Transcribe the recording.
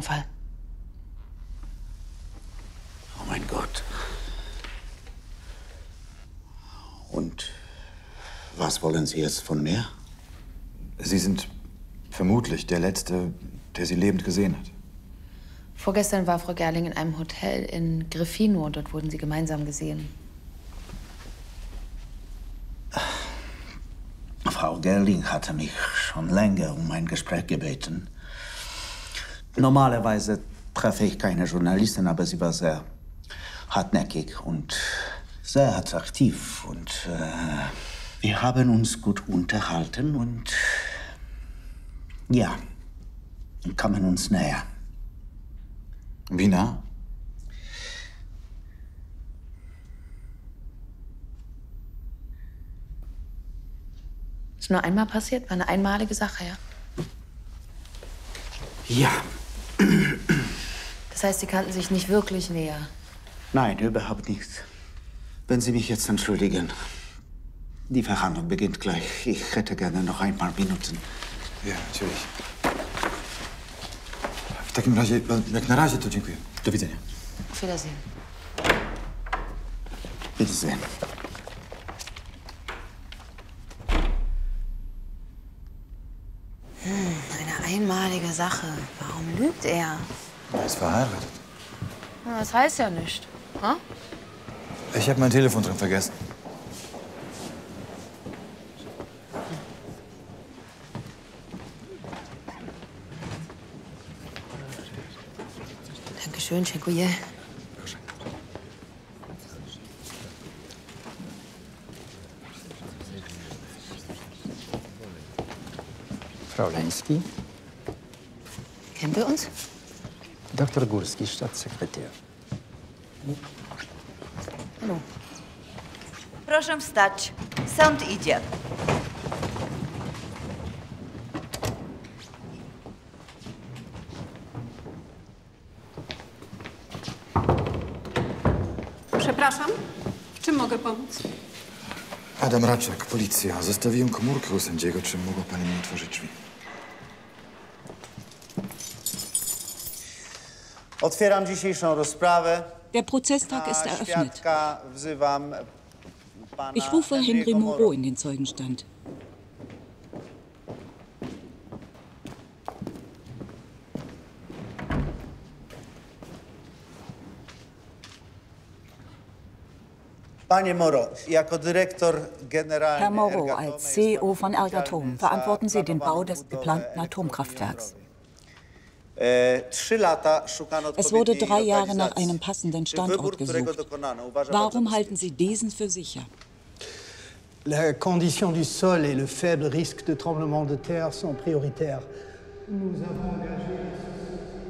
Fall. Oh mein Gott. Und was wollen Sie jetzt von mir? Sie sind vermutlich der Letzte, der Sie lebend gesehen hat. Vorgestern war Frau Gerling in einem Hotel in Griffino und dort wurden Sie gemeinsam gesehen. Frau Gerling hatte mich schon länger um ein Gespräch gebeten. Normalerweise treffe ich keine Journalisten, aber sie war sehr hartnäckig und sehr attraktiv. Und wir haben uns gut unterhalten und ja, kamen uns näher. Wie nah? Ist nur einmal passiert? War eine einmalige Sache, ja? Ja. Das heißt, Sie kannten sich nicht wirklich näher? Nein, überhaupt nicht. Wenn Sie mich jetzt entschuldigen. Die Verhandlung beginnt gleich. Ich hätte gerne noch ein paar Minuten. Ja, natürlich. W takim razie, jak na razie, to dziękuję. Do widzenia. Auf Wiedersehen. Bitte sehr. Eine einmalige Sache. Warum lügt er? Er ist verheiratet. Na, das heißt ja nicht. Hm? Ich habe mein Telefon drin vergessen. Dankeschön, dziękuję. Frau Lenski, Kennen wir uns? Dr. Górski, Staatssekretär. Hallo. Proszę wstać. Sąd idzie. Przepraszam, w czym mogę pomóc? Adam Raczek, policja. Zostawiłem komórkę u sędziego. Czy mogła pani mi otworzyć drzwi? Otwieram dzisiejszą rozprawę. Der Prozesstag ist Na eröffnet. świadka wzywam pana Ich rufe Henry Henry'ego Moreau in den Zeugenstand. Panie Moro, jako dyrektor generalny Herr Moreau, Ergatome als jest CEO pan von Ergatom odpowiedzialny verantworten za Sie den Bau planowaną des budowę geplanten elektrowni Atomkraftwerks. jądrowej. 3 lata szukano Es wurde odpowiedniej 3 Jahre nach lokalizacji. einem passenden Czy Standort wybór, którego gesucht. dokonano, uważa pan za Warum halten bezpieczny? Sie diesen für sicher? La condition du sol et le faible risque de tremblement de terre sont prioritaires. Nous avons engagé